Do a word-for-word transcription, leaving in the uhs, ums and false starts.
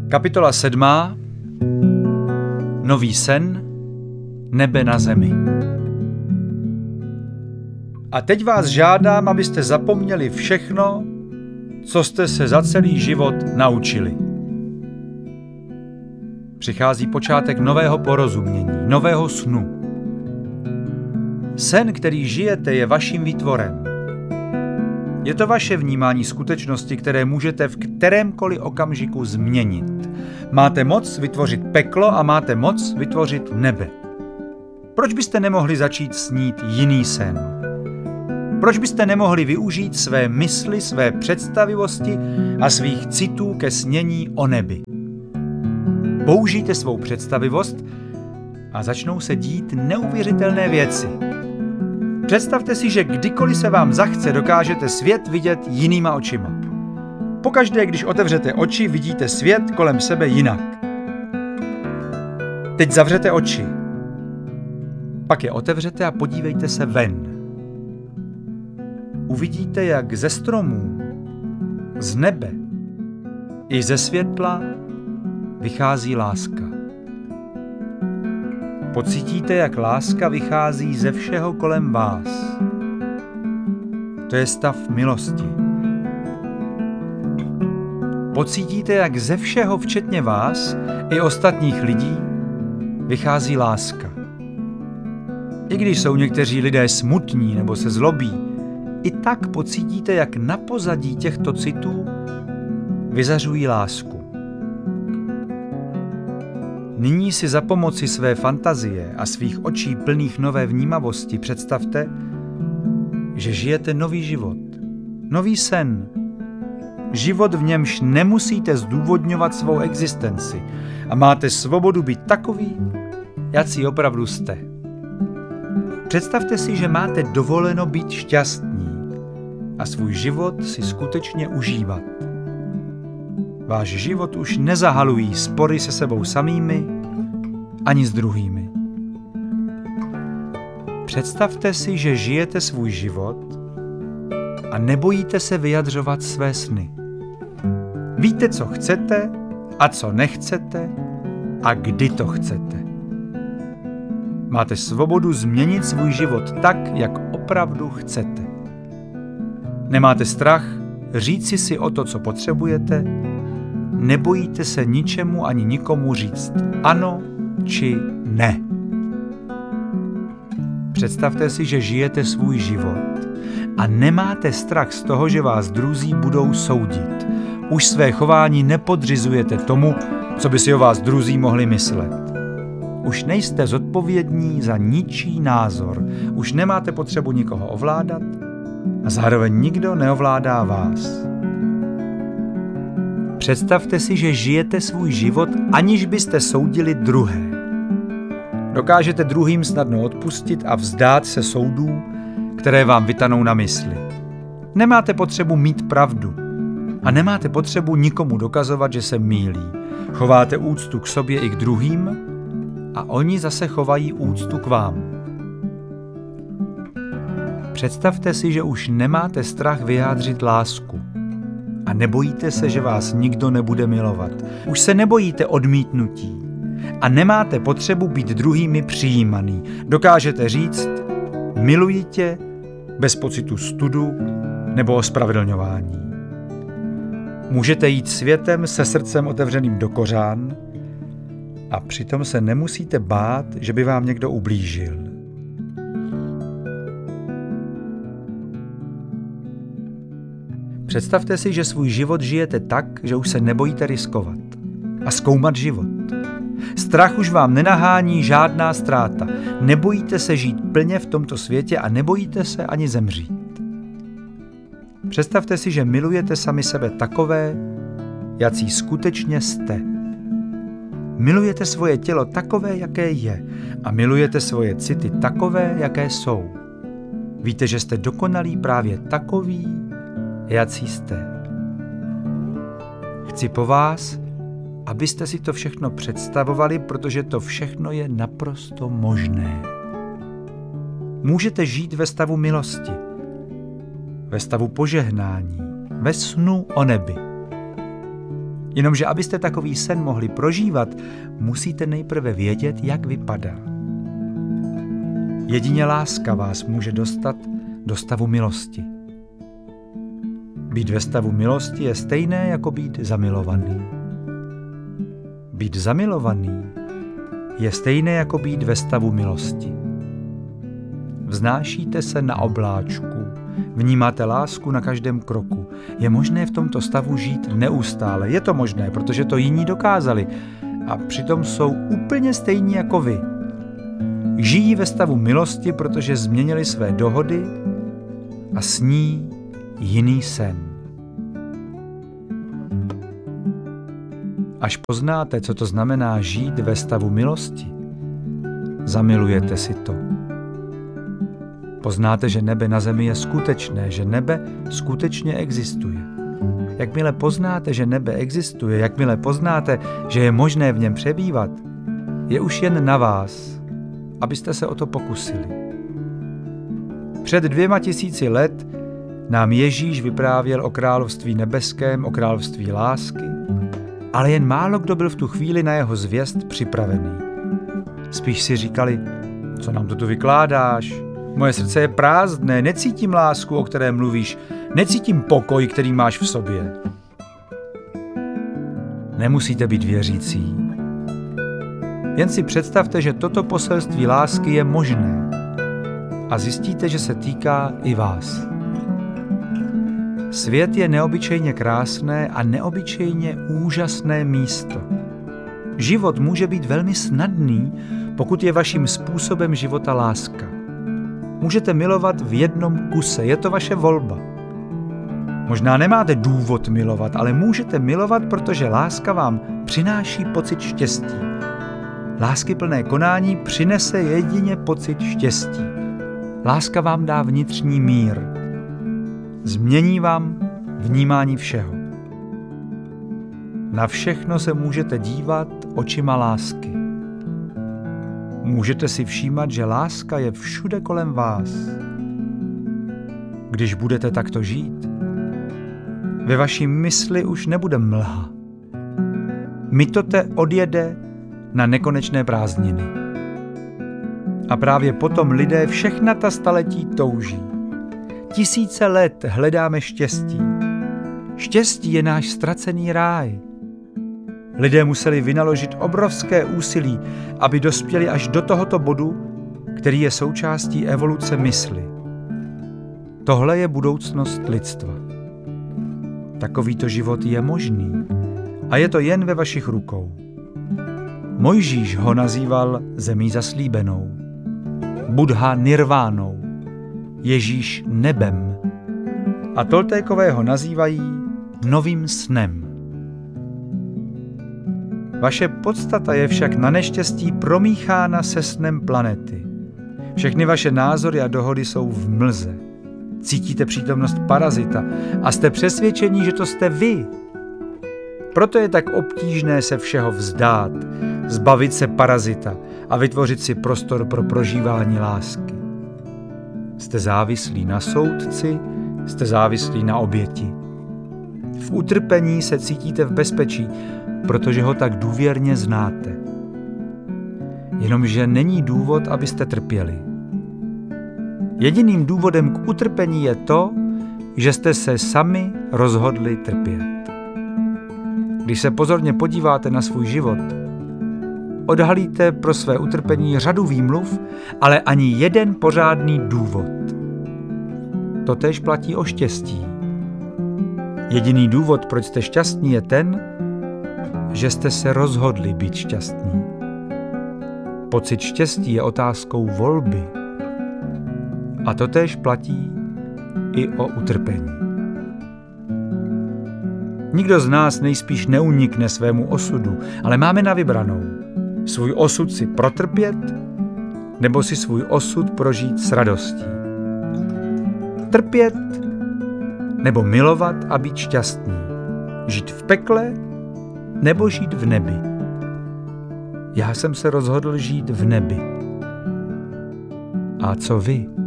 Kapitola sedmá. Nový sen, nebe na zemi. A teď vás žádám, abyste zapomněli všechno, co jste se za celý život naučili. Přichází počátek nového porozumění, nového snu. Sen, který žijete, je vaším výtvorem. Je to vaše vnímání skutečnosti, které můžete v kterémkoliv okamžiku změnit. Máte moc vytvořit peklo a máte moc vytvořit nebe. Proč byste nemohli začít snít jiný sen? Proč byste nemohli využít své mysli, své představivosti a svých citů ke snění o nebi? Použijte svou představivost a začnou se dít neuvěřitelné věci. Představte si, že kdykoliv se vám zachce, dokážete svět vidět jinýma očima. Pokaždé, když otevřete oči, vidíte svět kolem sebe jinak. Teď zavřete oči. Pak je otevřete a podívejte se ven. Uvidíte, jak ze stromů, z nebe i ze světla vychází láska. Pocítíte, jak láska vychází ze všeho kolem vás. To je stav milosti. Pocítíte, jak ze všeho, včetně vás i ostatních lidí, vychází láska. I když jsou někteří lidé smutní nebo se zlobí, i tak pocítíte, jak na pozadí těchto citů vyzařují lásku. Nyní si za pomoci své fantazie a svých očí plných nové vnímavosti představte, že žijete nový život, nový sen. Život, v němž nemusíte zdůvodňovat svou existenci a máte svobodu být takový, jací opravdu jste. Představte si, že máte dovoleno být šťastní a svůj život si skutečně užívat. Váš život už nezahalují spory se sebou samými ani s druhými. Představte si, že žijete svůj život a nebojíte se vyjadřovat své sny. Víte, co chcete a co nechcete a kdy to chcete. Máte svobodu změnit svůj život tak, jak opravdu chcete. Nemáte strach říci si o to, co potřebujete. Nebojíte se ničemu ani nikomu říct ano či ne. Představte si, že žijete svůj život a nemáte strach z toho, že vás druzí budou soudit. Už své chování nepodřizujete tomu, co by si o vás druzí mohli myslet. Už nejste zodpovědní za ničí názor. Už nemáte potřebu nikoho ovládat a zároveň nikdo neovládá vás. Představte si, že žijete svůj život, aniž byste soudili druhé. Dokážete druhým snadno odpustit a vzdát se soudů, které vám vytanou na mysli. Nemáte potřebu mít pravdu a nemáte potřebu nikomu dokazovat, že se mýlí. Chováte úctu k sobě i k druhým a oni zase chovají úctu k vám. Představte si, že už nemáte strach vyjádřit lásku a nebojíte se, že vás nikdo nebude milovat. Už se nebojíte odmítnutí a nemáte potřebu být druhými přijímaný. Dokážete říct, miluji tě, bez pocitu studu nebo ospravedlňování. Můžete jít světem se srdcem otevřeným do kořán a přitom se nemusíte bát, že by vám někdo ublížil. Představte si, že svůj život žijete tak, že už se nebojíte riskovat a zkoumat život. Strach už vám nenahání žádná ztráta. Nebojíte se žít plně v tomto světě a nebojíte se ani zemřít. Představte si, že milujete sami sebe takové, jací skutečně jste. Milujete svoje tělo takové, jaké je, a milujete svoje city takové, jaké jsou. Víte, že jste dokonalí právě takový, jací jste. Chci po vás, abyste si to všechno představovali, protože to všechno je naprosto možné. Můžete žít ve stavu milosti, ve stavu požehnání, ve snu o nebi. Jenomže abyste takový sen mohli prožívat, musíte nejprve vědět, jak vypadá. Jedině láska vás může dostat do stavu milosti. Být ve stavu milosti je stejné, jako být zamilovaný. Být zamilovaný je stejné, jako být ve stavu milosti. Vznášíte se na obláčku, vnímáte lásku na každém kroku. Je možné v tomto stavu žít neustále. Je to možné, protože to jiní dokázali. A přitom jsou úplně stejní jako vy. Žijí ve stavu milosti, protože změnili své dohody a sní jiný sen. Až poznáte, co to znamená žít ve stavu milosti, zamilujete si to. Poznáte, že nebe na zemi je skutečné, že nebe skutečně existuje. Jakmile poznáte, že nebe existuje, jakmile poznáte, že je možné v něm přebývat, je už jen na vás, abyste se o to pokusili. Před dvěma tisíci let nám Ježíš vyprávěl o království nebeském, o království lásky, ale jen málo kdo byl v tu chvíli na jeho zvěst připravený. Spíš si říkali, co nám to tu vykládáš? Moje srdce je prázdné, necítím lásku, o které mluvíš, necítím pokoj, který máš v sobě. Nemusíte být věřící. Jen si představte, že toto poselství lásky je možné a zjistíte, že se týká i vás. Svět je neobyčejně krásné a neobyčejně úžasné místo. Život může být velmi snadný, pokud je vaším způsobem života láska. Můžete milovat v jednom kuse, je to vaše volba. Možná nemáte důvod milovat, ale můžete milovat, protože láska vám přináší pocit štěstí. Láskyplné konání přinese jedině pocit štěstí. Láska vám dá vnitřní mír. Změní vám vnímání všeho. Na všechno se můžete dívat očima lásky. Můžete si všímat, že láska je všude kolem vás. Když budete takto žít, ve vaší mysli už nebude mlha. Mitote odjede na nekonečné prázdniny. A právě potom lidé všechna ta staletí touží. Tisíce let hledáme štěstí. Štěstí je náš ztracený ráj. Lidé museli vynaložit obrovské úsilí, aby dospěli až do tohoto bodu, který je součástí evoluce mysli. Tohle je budoucnost lidstva. Takovýto život je možný a je to jen ve vašich rukou. Mojžíš ho nazýval zemí zaslíbenou, Buddha nirvánou, Ježíš nebem a Toltékové ho nazývají novým snem. Vaše podstata je však na neštěstí promíchána se snem planety. Všechny vaše názory a dohody jsou v mlze. Cítíte přítomnost parazita a jste přesvědčení, že to jste vy. Proto je tak obtížné se všeho vzdát, zbavit se parazita a vytvořit si prostor pro prožívání lásky. Jste závislí na soudci, jste závislí na oběti. V utrpení se cítíte v bezpečí, protože ho tak důvěrně znáte. Jenomže není důvod, abyste trpěli. Jediným důvodem k utrpení je to, že jste se sami rozhodli trpět. Když se pozorně podíváte na svůj život, odhalíte pro své utrpení řadu výmluv, ale ani jeden pořádný důvod. Totéž platí o štěstí. Jediný důvod, proč jste šťastní, je ten, že jste se rozhodli být šťastní. Pocit štěstí je otázkou volby. A totéž platí i o utrpení. Nikdo z nás nejspíš neunikne svému osudu, ale máme na vybranou. Svůj osud si protrpět, nebo si svůj osud prožít s radostí. Trpět, nebo milovat a být šťastný. Žít v pekle, nebo žít v nebi. Já jsem se rozhodl žít v nebi. A co vy?